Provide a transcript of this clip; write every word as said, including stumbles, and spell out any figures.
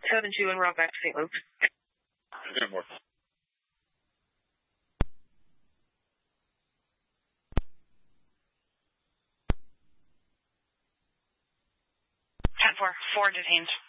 seven two and route back to Saint Luke. ten four. ten four, four detained.